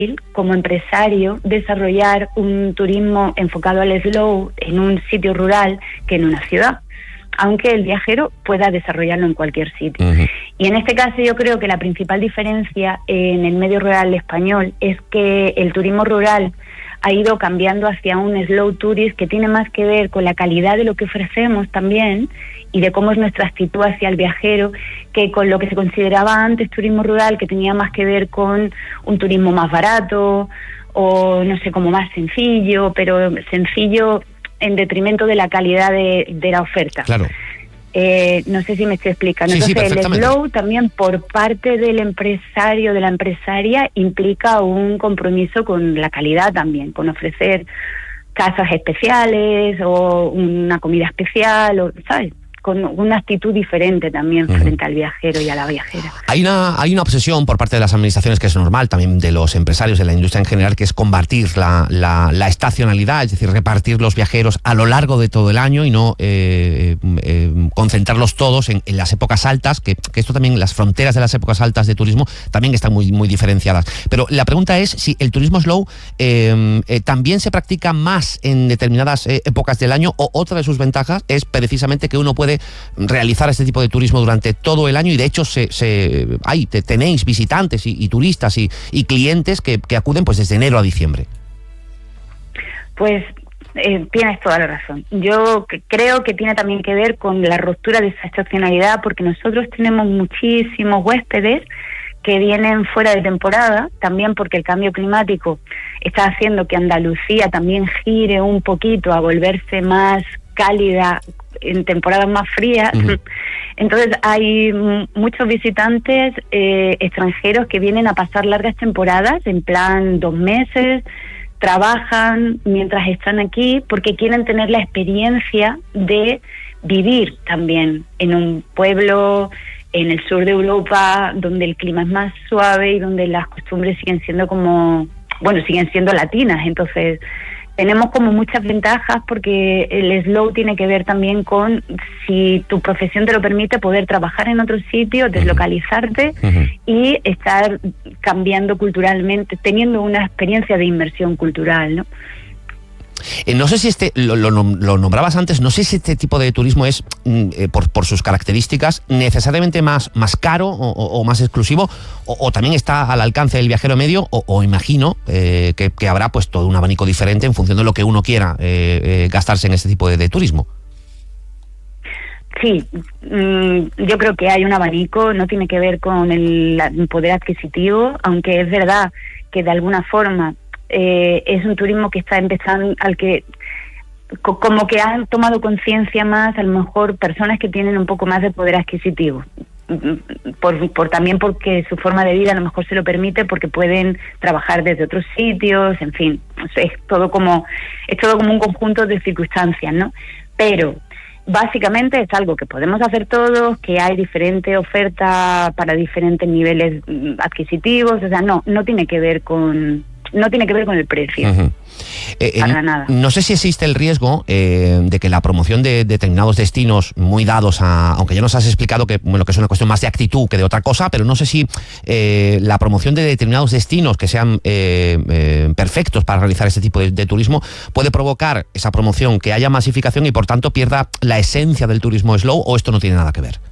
como empresario desarrollar un turismo enfocado al slow en un sitio rural que en una ciudad, aunque el viajero pueda desarrollarlo en cualquier sitio. Y en este caso yo creo que la principal diferencia en el medio rural español es que el turismo rural ha ido cambiando hacia un slow tourist que tiene más que ver con la calidad de lo que ofrecemos también y de cómo es nuestra actitud hacia el viajero, que con lo que se consideraba antes turismo rural, que tenía más que ver con un turismo más barato o no sé, como más sencillo, pero sencillo en detrimento de la calidad de la oferta. Claro. No sé si me estoy explicando. Sí, Entonces, el perfectamente. slow también por parte del empresario, de la empresaria, implica un compromiso con la calidad también, con ofrecer casas especiales o una comida especial, o, ¿sabes? Con una actitud diferente también frente al viajero y a la viajera. Hay una obsesión por parte de las administraciones, que es normal, también de los empresarios, de la industria en general, que es combatir la estacionalidad, es decir, repartir los viajeros a lo largo de todo el año y no concentrarlos todos en las épocas altas, que esto también, las fronteras de las épocas altas de turismo también están muy, muy diferenciadas. Pero la pregunta es si el turismo slow también se practica más en determinadas épocas del año, o otra de sus ventajas es precisamente que uno puede realizar este tipo de turismo durante todo el año, y de hecho tenéis visitantes y turistas y clientes que acuden pues desde enero a diciembre. Pues tienes toda la razón. Yo creo que tiene también que ver con la ruptura de esa estacionalidad, porque nosotros tenemos muchísimos huéspedes que vienen fuera de temporada, también porque el cambio climático está haciendo que Andalucía también gire un poquito a volverse más cálida en temporadas más frías. Entonces hay muchos visitantes extranjeros que vienen a pasar largas temporadas, en plan 2 meses, trabajan mientras están aquí porque quieren tener la experiencia de vivir también en un pueblo en el sur de Europa, donde el clima es más suave y donde las costumbres siguen siendo latinas. Entonces tenemos como muchas ventajas, porque el slow tiene que ver también con, si tu profesión te lo permite, poder trabajar en otro sitio, deslocalizarte y estar cambiando culturalmente, teniendo una experiencia de inmersión cultural, ¿no? No sé si lo nombrabas antes, no sé si este tipo de turismo es, por sus características, necesariamente más caro o más exclusivo, o también está al alcance del viajero medio, o imagino que habrá pues todo un abanico diferente en función de lo que uno quiera gastarse en este tipo de turismo. Sí, yo creo que hay un abanico, no tiene que ver con el poder adquisitivo, aunque es verdad que de alguna forma es un turismo que está empezando, al que como que han tomado conciencia más, a lo mejor personas que tienen un poco más de poder adquisitivo, también porque su forma de vida a lo mejor se lo permite, porque pueden trabajar desde otros sitios, en fin, es todo como un conjunto de circunstancias, ¿no? Pero básicamente es algo que podemos hacer todos, que hay diferente oferta para diferentes niveles adquisitivos, o sea, no tiene que ver con el precio. Para nada. No sé si existe el riesgo de que la promoción de determinados destinos muy dados aunque ya nos has explicado que es una cuestión más de actitud que de otra cosa, pero no sé si la promoción de determinados destinos que sean perfectos para realizar este tipo de turismo puede provocar esa promoción, que haya masificación y por tanto pierda la esencia del turismo slow, o esto no tiene nada que ver.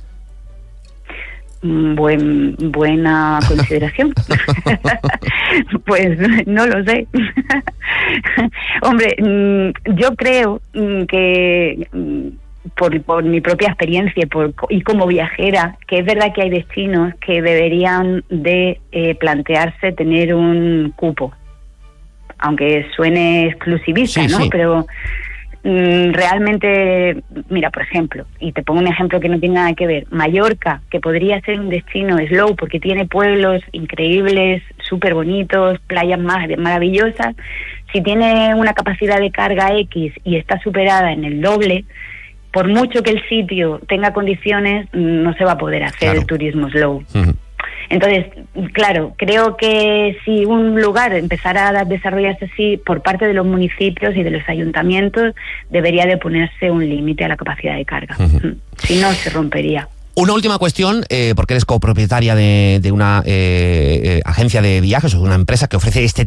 Buena consideración. Pues no lo sé. Hombre, yo creo que por mi propia experiencia y como viajera, que es verdad que hay destinos que deberían de plantearse tener un cupo, aunque suene exclusivista, ¿no? Sí. Pero realmente, mira, por ejemplo, y te pongo un ejemplo que no tiene nada que ver, Mallorca, que podría ser un destino slow porque tiene pueblos increíbles, súper bonitos, playas más maravillosas, si tiene una capacidad de carga X y está superada en el doble, por mucho que el sitio tenga condiciones, no se va a poder hacer el turismo slow. Entonces, claro, creo que si un lugar empezara a desarrollarse así por parte de los municipios y de los ayuntamientos, debería de ponerse un límite a la capacidad de carga. Si no, se rompería. Una última cuestión, porque eres copropietaria de una agencia de viajes o de una empresa que ofrece este